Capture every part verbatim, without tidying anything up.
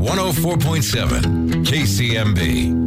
one oh four point seven K C M B.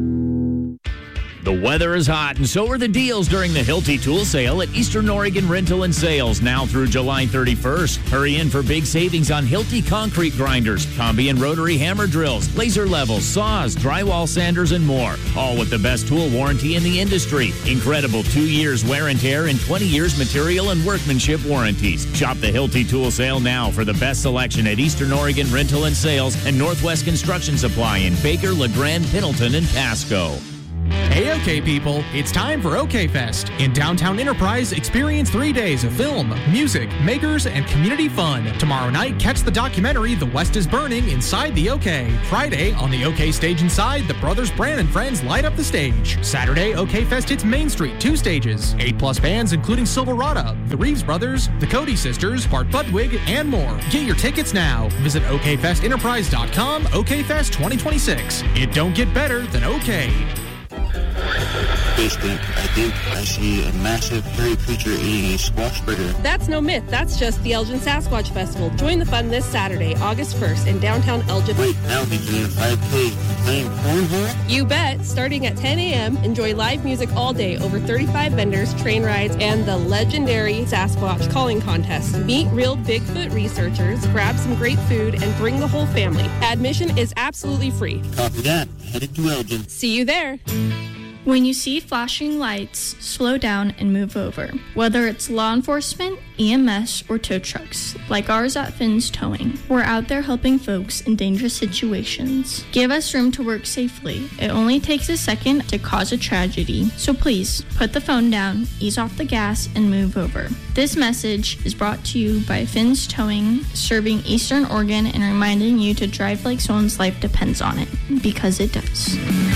The weather is hot, and so are the deals during the Hilti Tool Sale at Eastern Oregon Rental and Sales, now through July thirty-first. Hurry in for big savings on Hilti concrete grinders, combi and rotary hammer drills, laser levels, saws, drywall sanders, and more. All with the best tool warranty in the industry. Incredible two years wear and tear and twenty years material and workmanship warranties. Shop the Hilti Tool Sale now for the best selection at Eastern Oregon Rental and Sales and Northwest Construction Supply in Baker, LeGrand, Pendleton, and Pasco. Hey, OK people, it's time for OK Fest. In downtown Enterprise, experience three days of film, music, makers, and community fun. Tomorrow night, catch the documentary The West is Burning inside the OK. Friday, on the OK stage inside, the Brothers Brand and Friends light up the stage. Saturday, OK Fest hits Main Street, two stages. Eight plus bands including Silverado, the Reeves Brothers, the Cody Sisters, Bart Budwig, and more. Get your tickets now. Visit O K Fest Enterprise dot com, OK Fest twenty twenty-six. It don't get better than OK. Basement, I think I see a massive furry creature eating a squash burger. That's no myth. That's just the Elgin Sasquatch Festival. Join the fun this Saturday, August first, in downtown Elgin. Wait, now we're doing five K playing cornhole? You bet. Starting at ten a.m., enjoy live music all day, over thirty-five vendors, train rides, and the legendary Sasquatch Calling Contest. Meet real Bigfoot researchers, grab some great food, and bring the whole family. Admission is absolutely free. Copy that. Headed to Elgin. See you there. When you see flashing lights, slow down and move over. Whether it's law enforcement, E M S, or tow trucks, like ours at Finn's Towing, we're out there helping folks in dangerous situations. Give us room to work safely. It only takes a second to cause a tragedy. So please, put the phone down, ease off the gas, and move over. This message is brought to you by Finn's Towing, serving Eastern Oregon and reminding you to drive like someone's life depends on it, because it does.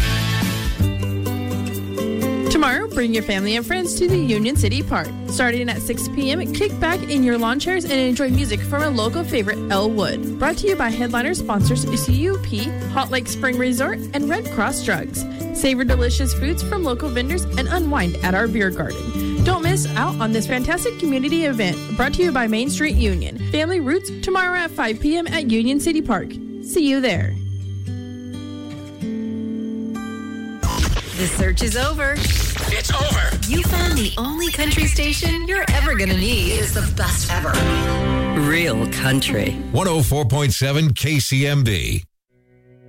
Tomorrow, bring your family and friends to the Union City Park. Starting at six p.m., kick back in your lawn chairs and enjoy music from a local favorite, Elle Wood. Brought to you by headliner sponsors C U P, Hot Lake Spring Resort, and Red Cross Drugs. Savor delicious foods from local vendors and unwind at our beer garden. Don't miss out on this fantastic community event. Brought to you by Main Street Union. Family Roots, tomorrow at five p.m. at Union City Park. See you there. The search is over. It's over. You found the only country station you're ever going to need. Is the best ever. Real country. one oh four point seven K C M B.